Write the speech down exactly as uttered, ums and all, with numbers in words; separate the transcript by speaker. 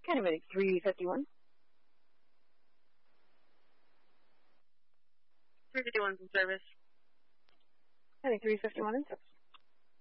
Speaker 1: Kind of a three fifty-one.
Speaker 2: three fifty-one's in service.
Speaker 1: I think three fifty-one in service.